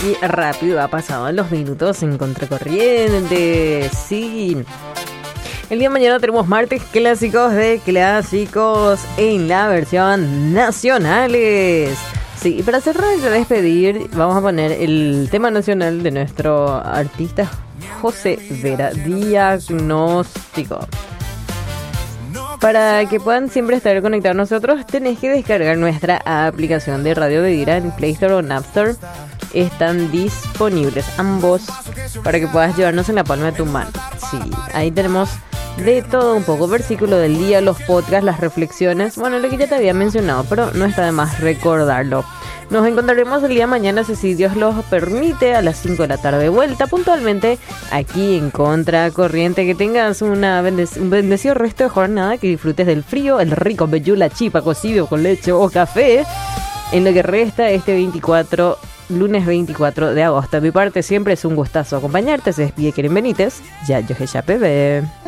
Qué rápido ha pasado los minutos en Contracorriente. Sí. El día de mañana tenemos martes clásicos de clásicos en la versión nacionales. Sí, y para cerrar y despedir, vamos a poner el tema nacional de nuestro artista José Vera, Diagnóstico. Para que puedan siempre estar conectados a nosotros, tenés que descargar nuestra aplicación de Radio Bedira en Play Store o en App Store. Están disponibles ambos para que puedas llevarnos en la palma de tu mano. Sí, ahí tenemos de todo un poco, versículo del día, los podcasts, las reflexiones, bueno, lo que ya te había mencionado, pero no está de más recordarlo. Nos encontraremos el día de mañana, si Dios lo permite, a las 5 de la tarde, vuelta puntualmente aquí en Contracorriente. Que tengas un bendecido resto de jornada, que disfrutes del frío, el rico bellula chipa cocido con leche o café en lo que resta este lunes 24 de agosto. De mi parte siempre es un gustazo acompañarte. Se despide Keren Benítez, ya yo ya bebé.